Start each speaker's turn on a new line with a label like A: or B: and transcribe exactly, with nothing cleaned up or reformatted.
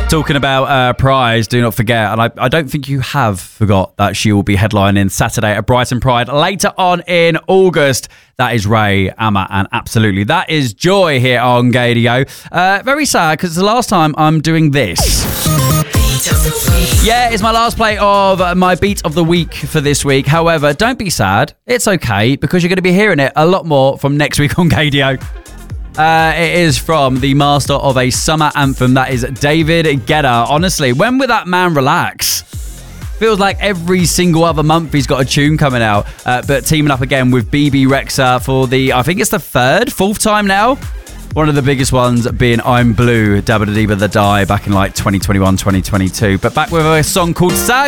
A: Talking about uh, Pride, do not forget, and I, I don't think you have forgot that she will be headlining Saturday at Brighton Pride later on in August. That is Ray, Amma, and absolutely, that is Joy here on Gadio. Uh, very sad because it's the last time I'm doing this. Yeah, it's my last play of my beat of the week for this week. However, don't be sad. It's okay because you're going to be hearing it a lot more from next week on Gadio. Uh, it is from the master of a summer anthem. That is David Guetta. Honestly, when will that man relax? Feels like every single other month he's got a tune coming out. Uh, but teaming up again with B B Rexha for the, I think it's the third, fourth time now. One of the biggest ones being I'm Blue, Dabba Dabba Da Die back in like twenty twenty-one, twenty twenty-two. But back with a song called Sag.